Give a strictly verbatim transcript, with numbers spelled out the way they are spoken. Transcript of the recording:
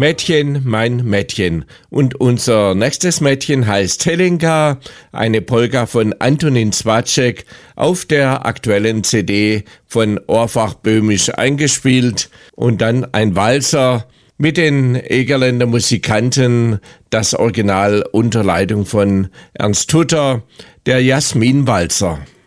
Mädchen, mein Mädchen. Und unser nächstes Mädchen heißt Helenka, eine Polka von Antonin Zwatschek auf der aktuellen C D von Orfach Böhmisch eingespielt. Und dann ein Walzer mit den Egerländer Musikanten, das Original unter Leitung von Ernst Tutter, der Jasmin-Walzer.